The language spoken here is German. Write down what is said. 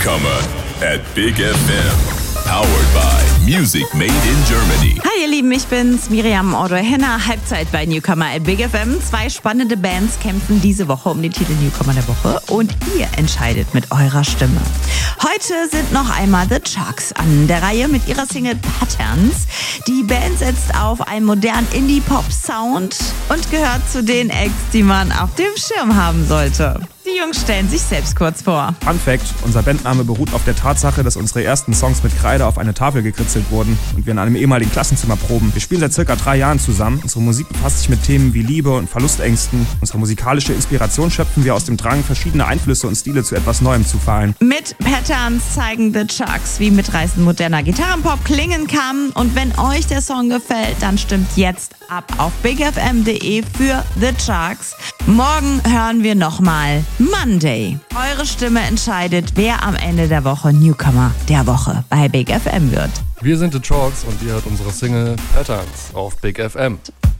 Newcomer at Big FM. Powered by Music Made in Germany. Hi ihr Lieben, ich bin's, Miriam Ordo-Henner, Halbzeit bei Newcomer at Big FM. 2 spannende Bands kämpfen diese Woche um den Titel Newcomer der Woche und ihr entscheidet mit eurer Stimme. Heute sind noch einmal The Chucks an der Reihe mit ihrer Single Patterns. Die Band setzt auf einen modernen Indie-Pop-Sound und gehört zu den Acts, die man auf dem Schirm haben sollte. Die Jungs stellen sich selbst kurz vor. Fun Fact: Unser Bandname beruht auf der Tatsache, dass unsere ersten Songs mit Kreide auf eine Tafel gekritzelt wurden und wir in einem ehemaligen Klassenzimmer proben. Wir spielen seit circa 3 Jahren zusammen. Unsere Musik befasst sich mit Themen wie Liebe und Verlustängsten. Unsere musikalische Inspiration schöpfen wir aus dem Drang, verschiedene Einflüsse und Stile zu etwas Neuem zu vereinen. Mit Patterns zeigen The Chucks, wie mitreißend moderner Gitarrenpop klingen kann. Und wenn euch der Song gefällt, dann stimmt jetzt ab auf bigfm.de für The Chucks. Morgen hören wir nochmal Monday. Eure Stimme entscheidet, wer am Ende der Woche Newcomer der Woche bei Big FM wird. Wir sind The Chucks und ihr hört unsere Single Patterns auf Big FM.